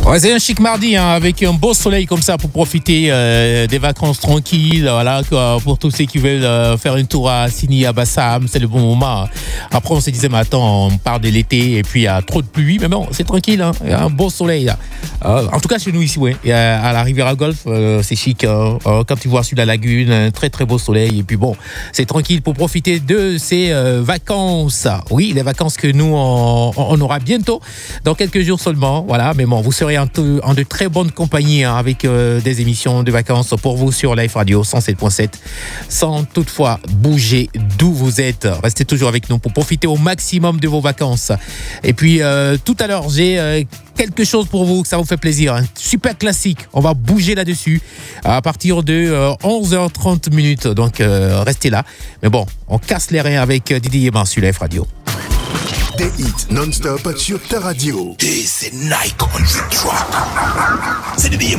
Ouais, c'est un chic mardi hein, avec un beau soleil comme ça pour profiter des vacances tranquilles. Voilà, quoi, pour tous ceux qui veulent faire un tour à Sini, à Bassam, c'est le bon moment. Après, on se disait, mais attends, on part de l'été et puis il y a trop de pluie. Mais bon, c'est tranquille, hein, il y a un beau soleil. Là. En tout cas, chez nous ici, ouais, à la Riviera Golf, c'est chic. Quand tu vois sur la lagune, un très très beau soleil. Et puis bon, c'est tranquille pour profiter de ces vacances. Oui, les vacances que nous, on aura bientôt, dans quelques jours seulement. Voilà, mais bon, vous serez en de très bonne compagnie hein, avec des émissions de vacances pour vous sur Life Radio 107.7 sans toutefois bouger d'où vous êtes. Restez toujours avec nous pour profiter au maximum de vos vacances. Et puis tout à l'heure, j'ai quelque chose pour vous, que ça vous fait plaisir. Un super classique, on va bouger là-dessus à partir de 11h30. Donc restez là. Mais bon, on casse les reins avec Didier Yéman sur Life Radio. Des hits non-stop sur ta radio. Et c'est Nike on the track. C'est Didier